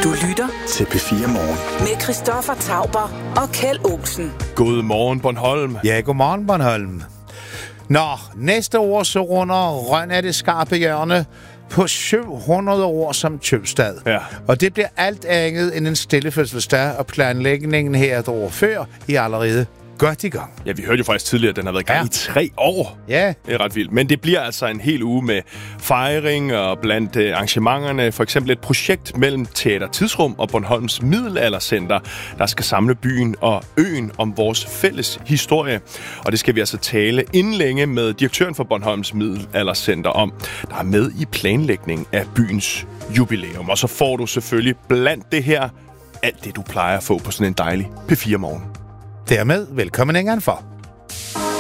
Du lytter til P4 Morgen med Christoffer Tauber og Kjeld Olsen. God morgen, Bornholm. Ja, godmorgen, Bornholm. Nå, næste år så runder Røn af det skarpe hjørne på 700 år som købstad. Ja. Og det bliver alt andet end en stille fødselsdag, og planlægningen her et år før er allerede godt i gang. Ja, vi hørte jo faktisk tidligere, at den har været i gang i 3 år. Ja. Det er ret vildt. Men det bliver altså en hel uge med fejring og blandt arrangementerne. For eksempel et projekt mellem Teater Tidsrum og Bornholms Middelaldercenter, der skal samle byen og øen om vores fælles historie. Og det skal vi altså tale inden længe med direktøren for Bornholms Middelaldercenter om, der er med i planlægning af byens jubilæum. Og så får du selvfølgelig blandt det her alt det, du plejer at få på sådan en dejlig P4 morgen. Dermed velkommen en gang for.